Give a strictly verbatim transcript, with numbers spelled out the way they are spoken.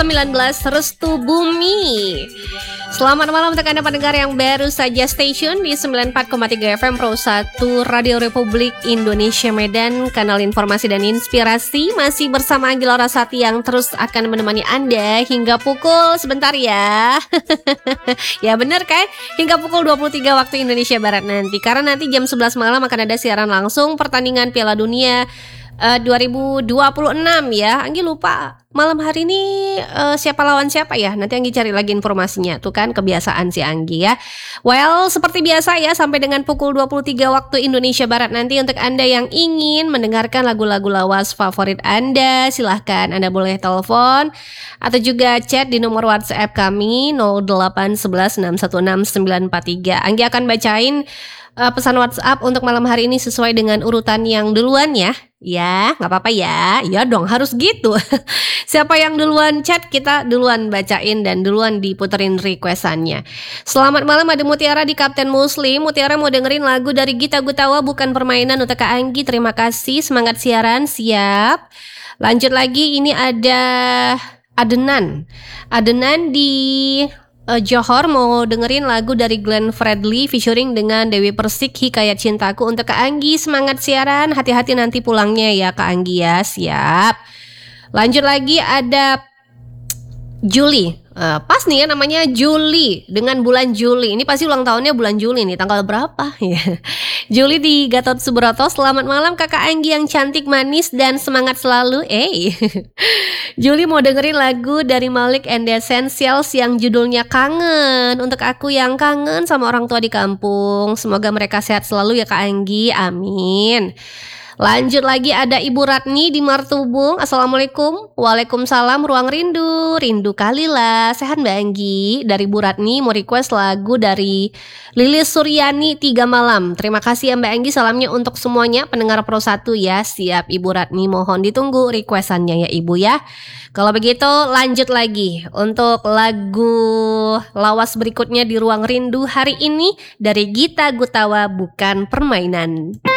sembilan belas Restu Bumi. Selamat malam untuk Anda pendengar yang baru saja station di sembilan puluh empat koma tiga F M Pro satu Radio Republik Indonesia Medan, kanal informasi dan inspirasi. Masih bersama Anggil Rasati yang terus akan menemani Anda hingga pukul sebentar ya. Ya benar kan? Hingga pukul dua puluh tiga waktu Indonesia Barat nanti. Karena nanti jam sebelas malam akan ada siaran langsung pertandingan Piala Dunia Uh, dua ribu dua puluh enam ya. Anggi lupa malam hari ini uh, siapa lawan siapa ya. Nanti Anggi cari lagi informasinya. Tuh kan kebiasaan si Anggi ya. Well, seperti biasa ya, sampai dengan pukul dua puluh tiga waktu Indonesia Barat nanti untuk Anda yang ingin mendengarkan lagu-lagu lawas favorit Anda, silahkan Anda boleh telepon atau juga chat di nomor WhatsApp kami nol delapan satu satu enam satu enam sembilan empat tiga. Anggi akan bacain uh, pesan WhatsApp untuk malam hari ini sesuai dengan urutan yang duluan ya. Ya, nggak apa-apa ya. Ya dong, harus gitu. Siapa yang duluan chat, kita duluan bacain dan duluan diputerin requestannya. Selamat malam, ada Mutiara di Kapten Muslim. Mutiara mau dengerin lagu dari Gita Gutawa, Bukan Permainan untuk Kak Anggi. Terima kasih, semangat siaran, siap. Lanjut lagi, ini ada Adenan. Adenan di Uh, Johor mau dengerin lagu dari Glenn Fredly featuring dengan Dewi Persik, Hikayat Cintaku untuk Kak Anggi. Semangat siaran, hati-hati nanti pulangnya ya Kak Anggi ya, siap. Lanjut lagi ada Juli. Uh, pas nih ya, namanya Juli dengan bulan Juli. Ini pasti ulang tahunnya bulan Juli nih, tanggal berapa ya? Juli di Gatot Subroto. Selamat malam Kakak Anggi yang cantik, manis dan semangat selalu. Eh, Juli mau dengerin lagu dari Malik and the Essentials yang judulnya Kangen. Untuk aku yang kangen sama orang tua di kampung. Semoga mereka sehat selalu ya Kak Anggi. Amin. Lanjut lagi ada Ibu Ratni di Martubung. Assalamualaikum. Waalaikumsalam. Ruang rindu. Rindu kali lah. Sehat Mbak Anggi. Dari Ibu Ratni mau request lagu dari Lilis Suryani, Tiga Malam. Terima kasih ya Mbak Anggi. Salamnya untuk semuanya pendengar Pro satu ya. Siap Ibu Ratni, mohon ditunggu requestannya ya Ibu ya. Kalau begitu lanjut lagi untuk lagu lawas berikutnya di Ruang Rindu hari ini dari Gita Gutawa, Bukan Permainan.